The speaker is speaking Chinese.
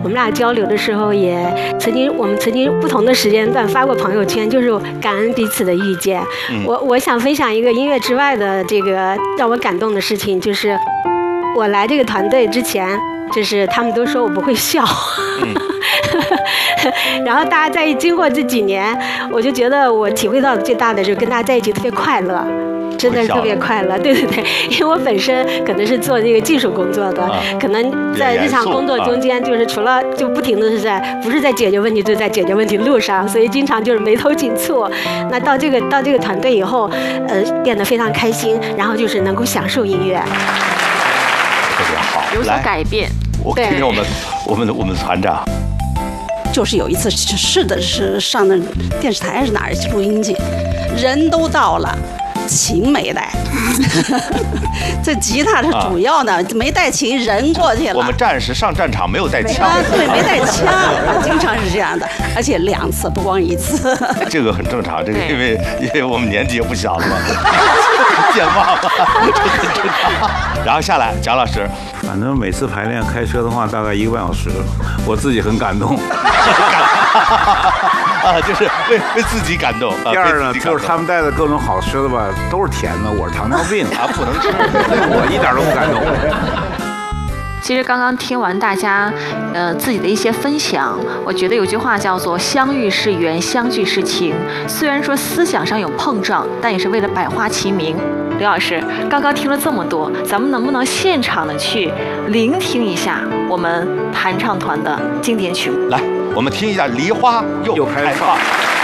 我们俩交流的时候我们曾经不同的时间段发过朋友圈，就是感恩彼此的遇见。我想分享一个音乐之外的这个让我感动的事情，就是我来这个团队之前，就是他们都说我不会笑。然后大家经过这几年，我就觉得我体会到最大的就是跟大家在一起特别快乐，真的是特别快乐。对，因为我本身可能是做这个技术工作的，可能在日常工作中间，就是除了就不停的不是在解决问题，就在解决问题路上，所以经常就是眉头紧蹙。那到这个团队以后，变得非常开心，然后就是能够享受音乐， 特别好， 有所改变。 我听听我们团长。 就是有一次是上那电视台还是哪儿录音去，人都到了，琴没带，这吉他是主要的，没带琴，人过去了。 我们战士上战场没有带枪， 对，没带枪，经常是这样的，而且2次，不光1次。 这个很正常，这个因为我们年纪也不小了嘛，健忘了，这很正常。然后下来，蒋老师， 反正每次排练开车的话，大概1个半小时，我自己很感动。 就是为自己感动。 第二呢，就是他们带的各种好吃的吧，都是甜的，我是糖尿病不能吃， 我一点都不感动。 其实刚刚听完大家自己的一些分享，我觉得有句话叫做相遇是缘，相聚是情。虽然说思想上有碰撞，但也是为了百花齐鸣。刘老师，刚刚听了这么多，咱们能不能现场的去聆听一下我们弹唱团的经典曲目？ 来，我们听一下《梨花又开放》。